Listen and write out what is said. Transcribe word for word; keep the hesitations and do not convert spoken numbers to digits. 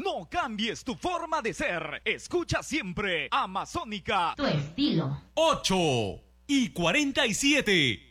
No cambies tu forma de ser. Escucha siempre Amazónica. Tu estilo. ocho y cuarenta y siete.